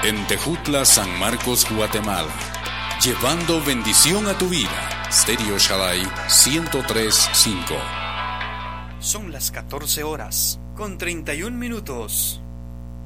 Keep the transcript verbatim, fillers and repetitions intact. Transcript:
en Tejutla, San Marcos, Guatemala. Llevando bendición a tu vida. Stereo Shaddai ciento tres punto cinco. Son las catorce horas con treinta y un minutos.